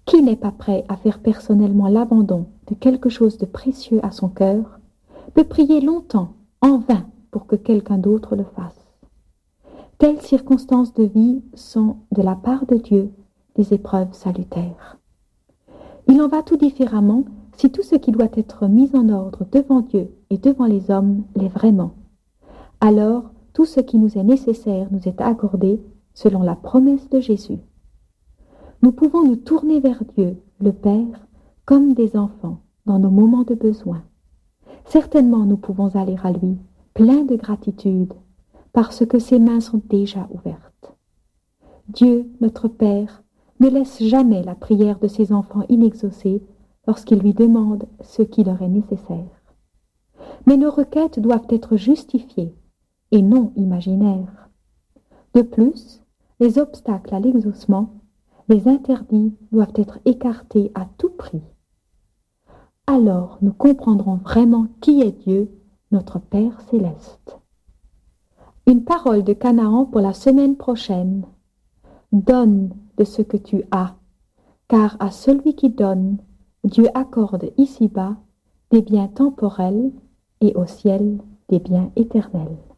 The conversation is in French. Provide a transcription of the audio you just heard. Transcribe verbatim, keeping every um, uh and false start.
Qui n'est pas prêt à faire personnellement l'abandon de quelque chose de précieux à son cœur, peut prier longtemps, en vain, pour que quelqu'un d'autre le fasse. Telles circonstances de vie sont, de la part de Dieu, des épreuves salutaires. Il en va tout différemment si tout ce qui doit être mis en ordre devant Dieu et devant les hommes l'est vraiment. Alors, tout ce qui nous est nécessaire nous est accordé selon la promesse de Jésus. Nous pouvons nous tourner vers Dieu, le Père, comme des enfants dans nos moments de besoin. Certainement, nous pouvons aller à lui, pleins de gratitude, parce que ses mains sont déjà ouvertes. Dieu, notre Père, ne laisse jamais la prière de ses enfants inexaucée lorsqu'ils lui demandent ce qui leur est nécessaire. Mais nos requêtes doivent être justifiées et non imaginaires. De plus, les obstacles à l'exaucement, les interdits doivent être écartés à tout prix. Alors nous comprendrons vraiment qui est Dieu, notre Père céleste. Une parole de Canaan pour la semaine prochaine. Donne de ce que tu as, car à celui qui donne, Dieu accorde ici-bas des biens temporels et au ciel des biens éternels.